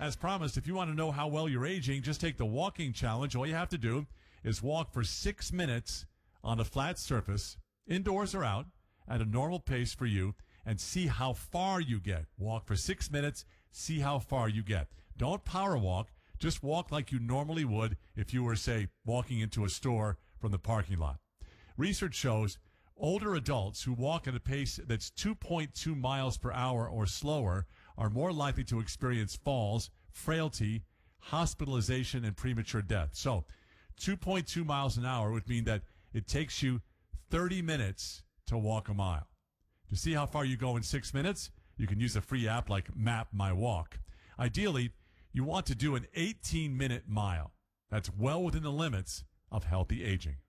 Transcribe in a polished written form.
As promised, if you want to know how well you're aging, just take the walking challenge. All you have to do is walk for 6 minutes on a flat surface, indoors or out, at a normal pace for you, and see how far you get. Walk for 6 minutes, see how far you get. Don't power walk. Just walk like you normally would if you were, say, walking into a store from the parking lot. Research shows older adults who walk at a pace that's 2.2 miles per hour or slower are more likely to experience falls, frailty, hospitalization, and premature death. So 2.2 miles an hour would mean that it takes you 30 minutes to walk a mile. To see how far you go in 6 minutes, you can use a free app like Map My Walk. Ideally, you want to do an 18-minute mile. That's well within the limits of healthy aging.